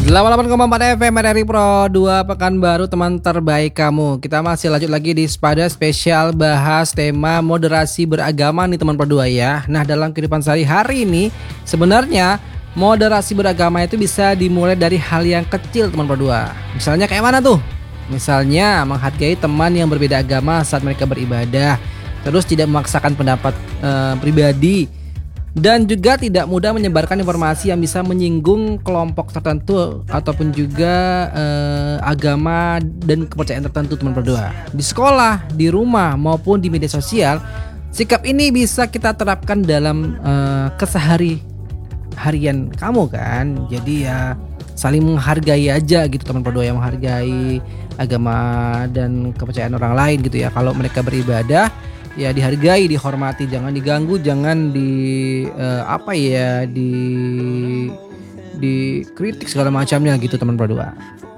88,4 FM RRI Pro 2 Pekanbaru, teman terbaik kamu. Kita masih lanjut lagi di Sepada spesial bahas tema moderasi beragama nih teman Pro 2 ya. Nah, dalam kehidupan sehari-hari ini sebenarnya moderasi beragama itu bisa dimulai dari hal yang kecil teman Pro 2. Misalnya kayak mana tuh? Misalnya menghargai teman yang berbeda agama saat mereka beribadah. Terus tidak memaksakan pendapat pribadi. Dan juga tidak mudah menyebarkan informasi yang bisa menyinggung kelompok tertentu ataupun juga agama dan kepercayaan tertentu teman berdua. Di sekolah, di rumah maupun di media sosial, sikap ini bisa kita terapkan dalam kesehari-harian kamu kan. Jadi ya saling menghargai aja gitu teman berdua, yang menghargai agama dan kepercayaan orang lain gitu ya. Kalau mereka beribadah ya dihargai, dihormati, jangan diganggu, jangan dikritik segala macamnya gitu teman berdua.